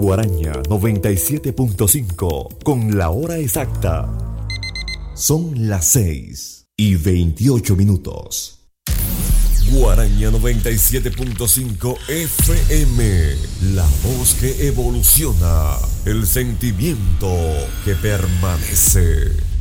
Guaraña 97.5 con la hora exacta. Son las 6:28. Guaraña 97.5 FM, la voz que evoluciona, el sentimiento que permanece.